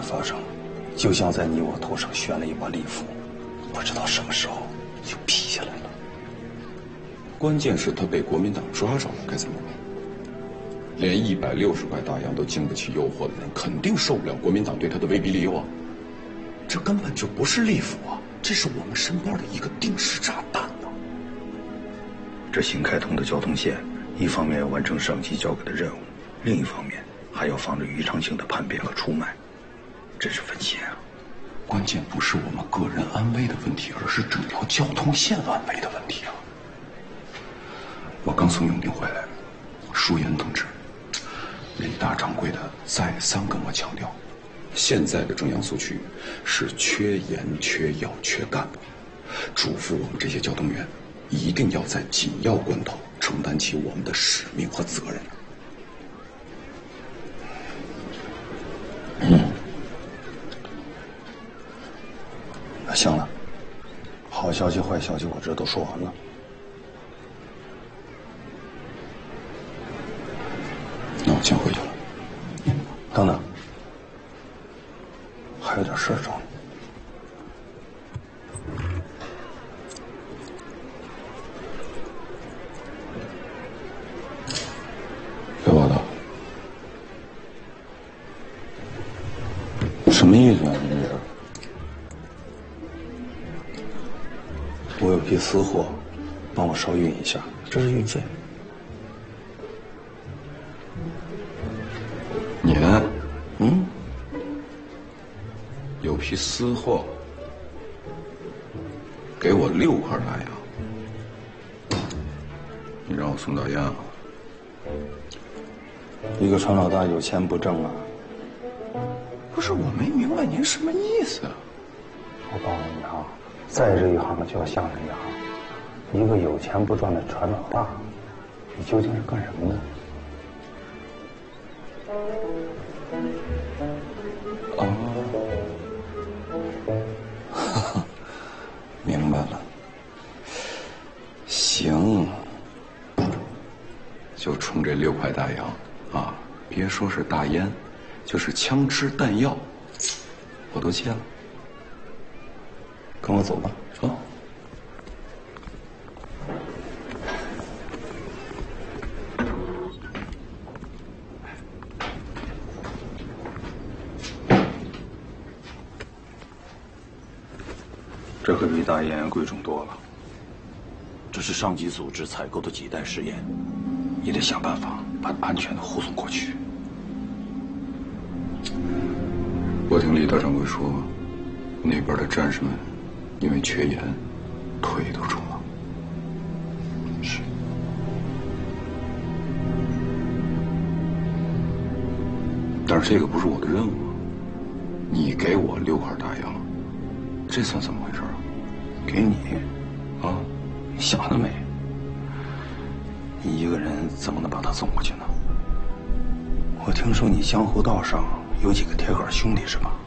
发生，就像在你我头上悬了一把利斧，不知道什么时候就劈下来了。 关键是他被国民党抓着了，该怎么办？连160块大洋都经不起诱惑的人，肯定受不了国民党对他的威逼利诱啊！这根本就不是利斧啊，这是我们身边的一个定时炸弹呢。 这新开通的交通线，一方面要完成上级交给的任务，另一方面还要防止余长庆的叛变和出卖，真是分心啊！ 关键不是我们个人安危的问题，而是整条交通线安危的问题啊！我刚从永定回来，舒言同志、李大掌柜的再三跟我强调，现在的正阳苏区是缺盐、缺药、缺干部，嘱咐我们这些交通员一定要在紧要关头承担起我们的使命和责任。 那行了，好消息、坏消息我这都说完了。 那我先回去了。 等等，还有点事儿找你。 给我的。 什么意思啊？你这是？我有批私货，帮我捎运一下，这是运费。 你有批私货，给我6块大洋，你让我送到烟啊？ 一个船老大有钱不挣啊？ 不是，我没明白您什么意思啊？ 我告诉你啊，在这一行就要像这一行，一个有钱不赚的船老大，你究竟是干什么的？ 明白了。行，就冲这6块大洋啊！别说是大烟，就是枪支弹药，我都接了。 跟我走吧。 走。 这可比大烟贵重多了。这是上级组织采购的几代试验，你得想办法把它安全的护送过去。 我听李大掌柜说，那边的战士们因为缺盐，腿都肿了。 是。 但是这个不是我的任务，你给我6块大洋，这算怎么回事啊？ 给你啊？ 你想得美！你一个人怎么能把他送过去呢？我听说你江湖道上有几个铁杆兄弟是吧？